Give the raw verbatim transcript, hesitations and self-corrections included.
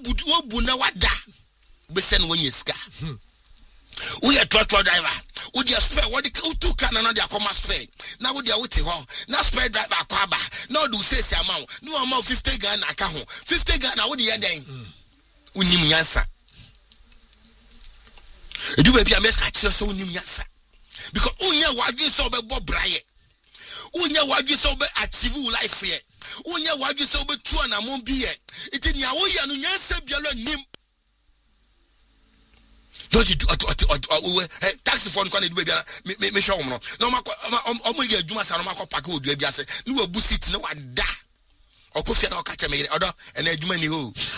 wo bu na wada be sen wo nyeska we a truck driver wo dia spare wo di two can na dia come spare na wo dia wo te ho na spare driver akwaba na do say say amount no amount fifty Ghana aka ho fifty Ghana wo dia den unim nyansa edu be bia me ka kire so unim nyansa because unya wadwe so be bo braye unya wadwe so be achieve life here unya wadwe so be tu na mo bi here iti nia wo ya no nyansa bia lo nim don't you do taxi for no do bia me me show mo no ma omo ye adwuma sa no ma ko pack odua bia se ni wa bu seat na wada okofia na okache me odo ena adwuma ni ho